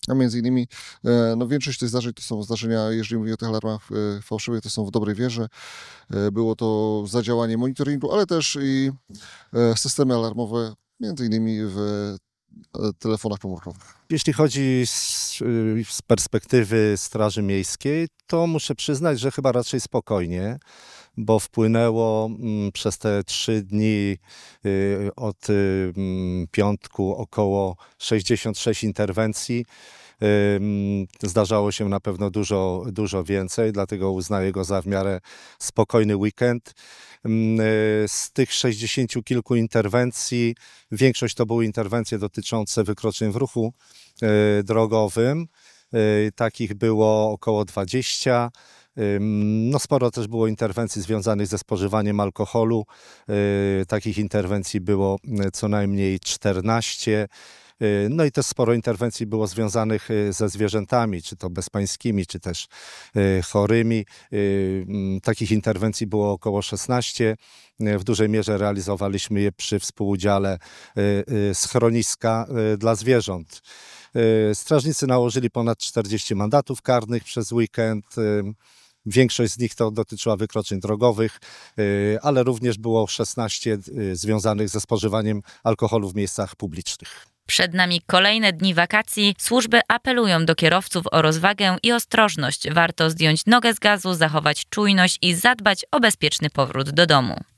A między innymi większość tych zdarzeń to są zdarzenia, jeżeli mówię o tych alarmach fałszywych, to są w dobrej wierze. Było to zadziałanie monitoringu, ale też i systemy alarmowe, między innymi w telefonach komórkowych. Jeśli chodzi z perspektywy Straży Miejskiej, to muszę przyznać, że chyba raczej spokojnie, bo wpłynęło przez te 3 dni od piątku około 66 interwencji. Zdarzało się na pewno dużo więcej, dlatego uznaję go za w miarę spokojny weekend. Z tych 60 kilku interwencji większość to były interwencje dotyczące wykroczeń w ruchu drogowym. Takich było około 20. Sporo też było interwencji związanych ze spożywaniem alkoholu. Takich interwencji było co najmniej 14. No i też sporo interwencji było związanych ze zwierzętami, czy to bezpańskimi, czy też chorymi. Takich interwencji było około 16. W dużej mierze realizowaliśmy je przy współudziale schroniska dla zwierząt. Strażnicy nałożyli ponad 40 mandatów karnych przez weekend. Większość z nich to dotyczyła wykroczeń drogowych, ale również było 16 związanych ze spożywaniem alkoholu w miejscach publicznych. Przed nami kolejne dni wakacji. Służby apelują do kierowców o rozwagę i ostrożność. Warto zdjąć nogę z gazu, zachować czujność i zadbać o bezpieczny powrót do domu.